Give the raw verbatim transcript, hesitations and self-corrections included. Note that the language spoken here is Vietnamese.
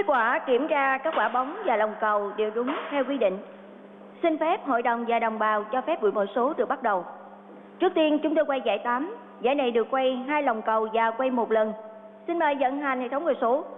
quả kiểm tra các quả bóng và lòng cầu đều đúng theo quy định. Xin phép hội đồng và đồng bào cho phép buổi một số được bắt đầu. Trước tiên chúng tôi quay giải tám. Giải này được quay hai lòng cầu và quay một lần. Xin mời vận hành hệ thống mười số.